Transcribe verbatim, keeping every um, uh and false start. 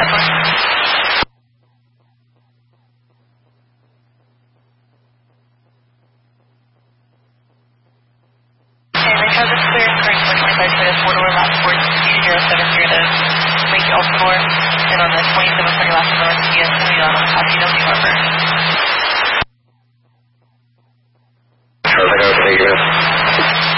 And on the twenty-seven hundred last north, yes, on the Casino